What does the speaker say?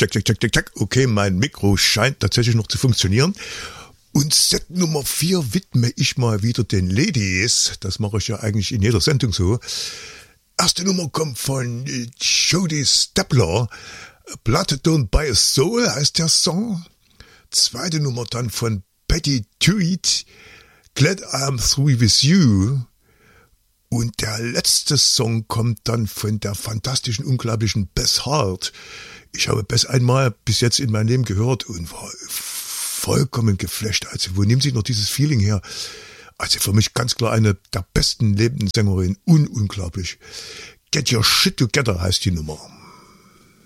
Check, check, check, check, check. Okay, mein Mikro scheint tatsächlich noch zu funktionieren. Und Set Nummer 4 widme ich mal wieder den Ladies. Das mache ich ja eigentlich in jeder Sendung so. Erste Nummer kommt von Jody Stepler. Blood Don't Buy a Soul heißt der Song. Zweite Nummer dann von Patty Tweed. Glad I'm Through With You. Und der letzte Song kommt dann von der fantastischen, unglaublichen Beth Hart. Ich habe Beth einmal bis jetzt in meinem Leben gehört und war vollkommen geflasht. Also wo nimmt sie noch dieses Feeling her? Also für mich ganz klar eine der besten lebenden Sängerinnen. Unglaublich. Get Your Shit Together heißt die Nummer.